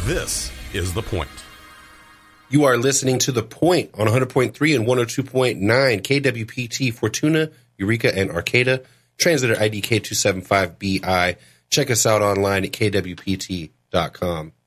This is The Point. You are listening to The Point on 100.3 and 102.9 KWPT, Fortuna, Eureka, and Arcata. Translator ID K275BI. Check us out online at kwpt.com.